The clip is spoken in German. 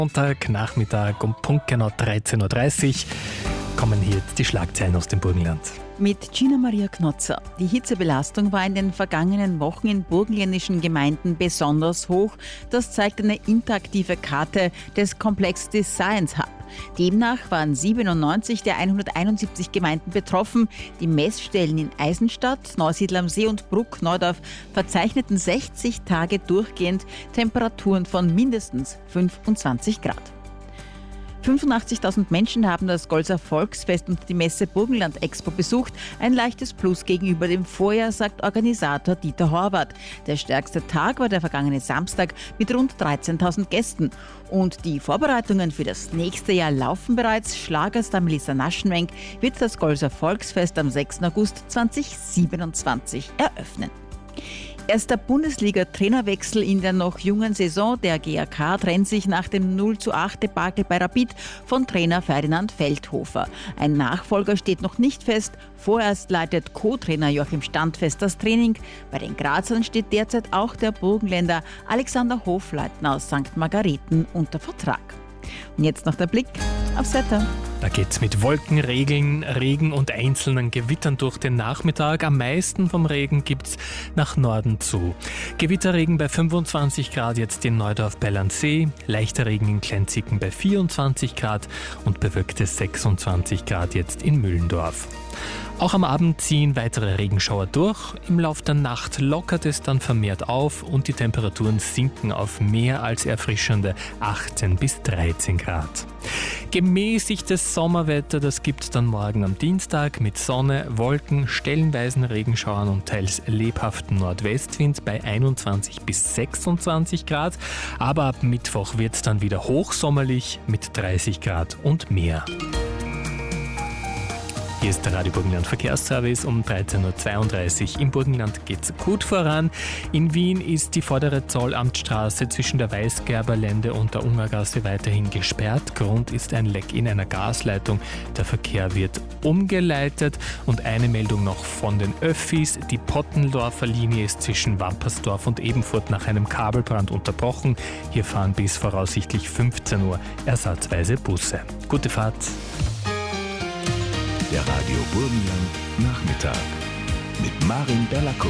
Montagnachmittag um Punkt genau 13.30 Uhr kommen hier jetzt die Schlagzeilen aus dem Burgenland. Mit Gina Maria Knotzer. Die Hitzebelastung war in den vergangenen Wochen in burgenländischen Gemeinden besonders hoch. Das zeigt eine interaktive Karte des Complexity Science Hub. Demnach waren 97 der 171 Gemeinden betroffen. Die Messstellen in Eisenstadt, Neusiedl am See und Bruck-Neudorf verzeichneten 60 Tage durchgehend Temperaturen von mindestens 25 Grad. 85.000 Menschen haben das Golzer Volksfest und die Messe Burgenland Expo besucht. Ein leichtes Plus gegenüber dem Vorjahr, sagt Organisator Dieter Horvath. Der stärkste Tag war der vergangene Samstag mit rund 13.000 Gästen. Und die Vorbereitungen für das nächste Jahr laufen bereits. Schlagerstar Melissa Naschenwenk wird das Golzer Volksfest am 6. August 2027 eröffnen. Erster Bundesliga-Trainerwechsel in der noch jungen Saison. Der GAK trennt sich nach dem 0:8-Debakel bei Rapid von Trainer Ferdinand Feldhofer. Ein Nachfolger steht noch nicht fest. Vorerst leitet Co-Trainer Joachim Standfest das Training. Bei den Grazern steht derzeit auch der Burgenländer Alexander Hofleitner aus St. Margareten unter Vertrag. Und jetzt noch der Blick aufs Wetter. Da geht's mit Wolken, Regen und einzelnen Gewittern durch den Nachmittag. Am meisten vom Regen gibt's nach Norden zu. Gewitterregen bei 25 Grad jetzt in Neudorf-Bellandsee, leichter Regen in Kleinzicken bei 24 Grad und bewölkte 26 Grad jetzt in Mühlendorf. Auch am Abend ziehen weitere Regenschauer durch. Im Lauf der Nacht lockert es dann vermehrt auf und die Temperaturen sinken auf mehr als erfrischende 18 bis 13 Grad. Gemäßigtes Sommerwetter, das gibt es dann morgen am Dienstag mit Sonne, Wolken, stellenweisen Regenschauern und teils lebhaften Nordwestwind bei 21 bis 26 Grad. Aber ab Mittwoch wird es dann wieder hochsommerlich mit 30 Grad und mehr. Hier ist der Radio Burgenland Verkehrsservice um 13.32 Uhr. Im Burgenland geht's gut voran. In Wien ist die vordere Zollamtstraße zwischen der Weißgerberlände und der Ungargasse weiterhin gesperrt. Grund ist ein Leck in einer Gasleitung. Der Verkehr wird umgeleitet. Und eine Meldung noch von den Öffis. Die Pottendorfer Linie ist zwischen Wampersdorf und Ebenfurt nach einem Kabelbrand unterbrochen. Hier fahren bis voraussichtlich 15 Uhr ersatzweise Busse. Gute Fahrt. Der Radio Burgenland Nachmittag mit Marin Berlakow.